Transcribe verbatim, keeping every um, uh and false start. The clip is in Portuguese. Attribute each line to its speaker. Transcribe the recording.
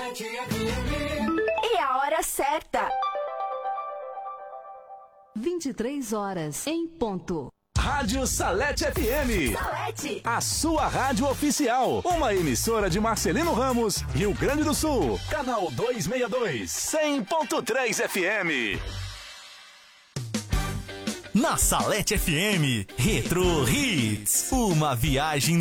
Speaker 1: E a hora certa.
Speaker 2: vinte e três horas em ponto.
Speaker 3: Rádio Salete F M.
Speaker 1: Salete.
Speaker 3: A sua rádio oficial. Uma emissora de Marcelino Ramos, Rio Grande do Sul. Canal duzentos e sessenta e dois, cem ponto três F M.
Speaker 4: Na Salete F M, Retro Hits. Uma viagem